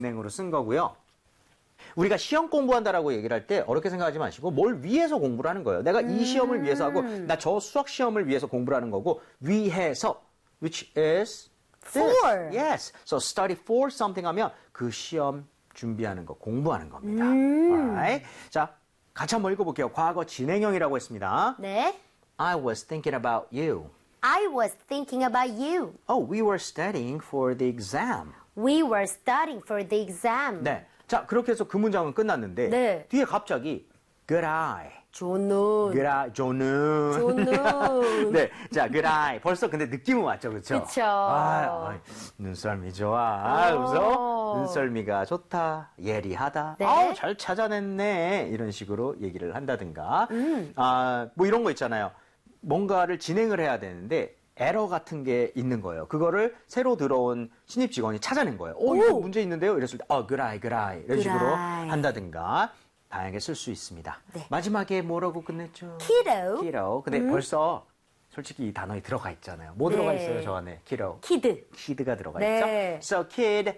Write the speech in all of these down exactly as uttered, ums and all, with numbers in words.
진행으로 쓴 거고요. 우리가 시험 공부한다라고 얘기를 할 때 어렵게 생각하지 마시고 뭘 위해서 공부를 하는 거예요. 내가 이 시험을 위해서 하고 나 저 수학 시험을 위해서 공부를 하는 거고 위해서 which is this. For. Yes. So study for something 하면 그 시험 준비하는 거, 공부하는 겁니다. 음. Alright. 자, 같이 한번 읽어볼게요. 과거 진행형이라고 했습니다. 네. I was thinking about you. I was thinking about you. Oh, we were studying for the exam. We were studying for the exam. 네. 자, 그렇게 해서 그 문장은 끝났는데 네. 뒤에 갑자기 good eye. 조눈. good eye, 조눈. 조눈. 네. 자, good eye. 벌써 근데 느낌은 왔죠, 그렇죠? 그쵸. 아, 아이, 눈썰미 좋아. 아, 그래서 어. 눈썰미가 좋다. 예리하다. 네. 아우, 잘 찾아냈네. 이런 식으로 얘기를 한다든가. 음. 아, 뭐 이런 거 있잖아요. 뭔가를 진행을 해야 되는데 에러 같은 게 있는 거예요. 그거를 새로 들어온 신입 직원이 찾아낸 거예요. 오, 이거 문제 있는데요? 이랬을 때, 어, good eye, good eye. 이런 good 식으로 eye. 한다든가. 다양하게 쓸 수 있습니다. 네. 마지막에 뭐라고 끝냈죠? kiddo. kiddo. 근데 벌써 솔직히 이 단어에 들어가 있잖아요. 뭐 네. 들어가 있어요, 저 안에? kiddo. kid. kid가 들어가 네. 있죠? So, kid.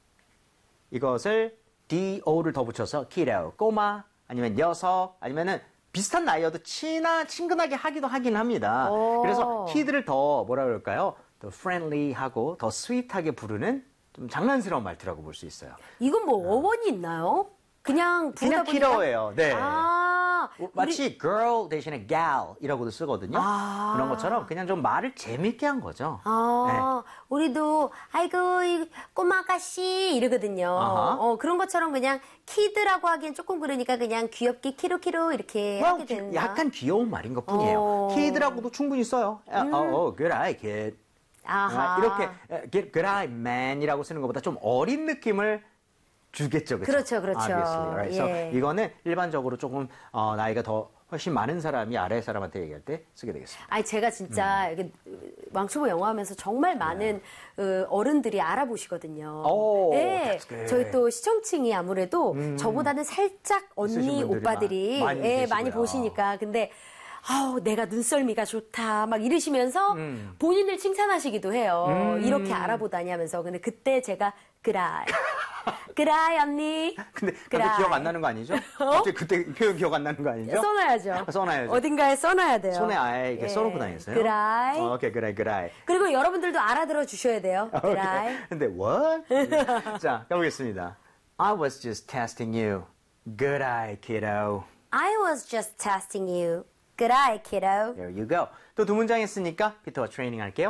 이것을 do를 더 붙여서 kiddo. 꼬마, 아니면 녀석, 아니면은 비슷한 나이여도 친하, 친근하게 하기도 하긴 합니다. 오. 그래서 kid를 더 뭐라 그럴까요? 더 friendly하고 더 sweet하게 부르는 좀 장난스러운 말투라고 볼 수 있어요. 이건 뭐 어원이 있나요? 그냥 부르다 그냥 보니까? kiddo예요. 네. 아, 마치 우리- girl 대신에 gal이라고도 쓰거든요. 아. 그런 것처럼 그냥 좀 말을 재밌게 한 거죠. 아, 우리도 아이고 이 꼬마 아가씨 이러거든요. 아하. 어, 그런 것처럼 그냥 키드라고 하기엔 조금 그러니까 그냥 귀엽게 키로키로 이렇게 well, 하게 되는 약간 귀여운 말인 것 뿐이에요. 어. kid라고도 충분히 써요. 어, 어, good eye kid. 아하. 어, 이렇게 에, good, good eye man이라고 쓰는 것보다 좀 어린 느낌을 주겠죠, 그렇죠? 그렇죠, 그렇죠. Obviously, right? 예. So 이거는 일반적으로 조금 어, 나이가 더 훨씬 많은 사람이 아래 사람한테 얘기할 때 쓰게 되겠습니다. 아니 제가 진짜 이게 왕초보 영어 하면서 정말 많은 어, 어른들이 알아보시거든요. 오, 네, that's good. 저희 또 시청층이 아무래도 저보다는 살짝 언니 있으신 분들이 오빠들이 마- 많이 예, 계시고요. 많이 보시니까 근데 아우 내가 눈썰미가 좋다 막 이러시면서 음. 본인을 칭찬하시기도 해요. 음. 이렇게 알아보다니 하면서 근데 그때 제가 그라이 그라이 언니 근데 갑자기 그라이. 기억 안 나는 거 아니죠? 갑자기 그때 표현 기억 안 나는 거 아니죠? 써놔야죠. 써놔야죠. 어딘가에 써놔야 돼요. 손에 아예 이렇게 예. 써놓고 다녔어요? 그라이. 어, 오케이, 그라이, 그라이. 그리고 여러분들도 알아들어 주셔야 돼요. 그라이. 오케이. 근데 what? 자, 가보겠습니다. I was just testing you. Good eye, kiddo. I was just testing you. Good eye, kiddo. There you go. 또 두 문장 했으니까 피터와 트레이닝 할게요.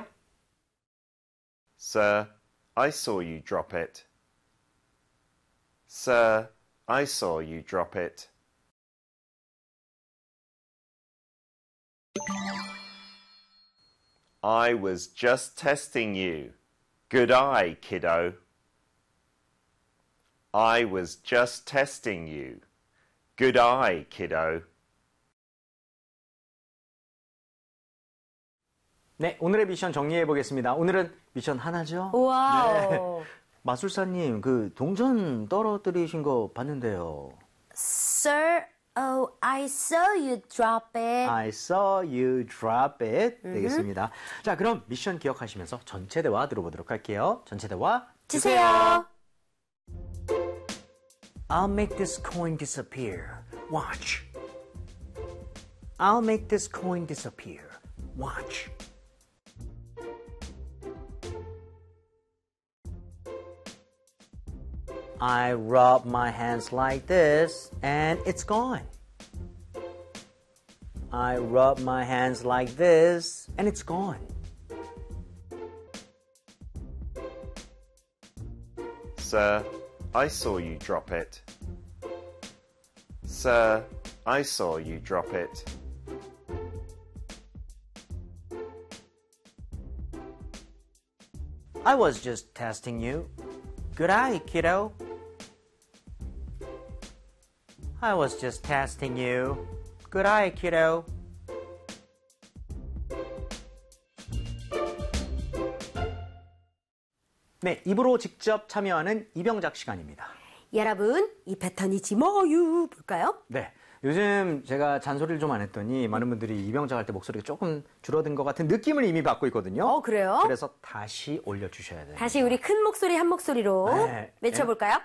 Sir, I saw you drop it. Sir, I saw you drop it. I was just testing you. Good eye, kiddo. I was just testing you. Good eye, kiddo. 네, 오늘의 미션 정리해 보겠습니다. 오늘은 미션 하나죠? 와우. 마술사님, 그 동전 떨어뜨리신 거 봤는데요. Sir, oh, I saw you drop it. I saw you drop it. 되겠습니다. 자, 그럼 미션 기억하시면서 전체 대화 들어보도록 할게요. 전체 대화 주세요. I'll make this coin disappear. Watch. I'll make this coin disappear. Watch. I rub my hands like this and it's gone. I rub my hands like this and it's gone. Sir, I saw you drop it. Sir, I saw you drop it. I was just testing you. Good eye, kiddo. I was just testing you. Good eye, kiddo. 네, 입으로 직접 참여하는 이병작 시간입니다. 여러분, 이 패턴이지 뭐유 볼까요? 네. 요즘 제가 잔소리를 좀 안 했더니 많은 분들이 이병작 할 때 목소리가 조금 줄어든 것 같은 느낌을 이미 받고 있거든요. 어, 그래요? 그래서 다시 올려주셔야 돼요. 다시 우리 큰 목소리 한 목소리로 네. 외쳐볼까요?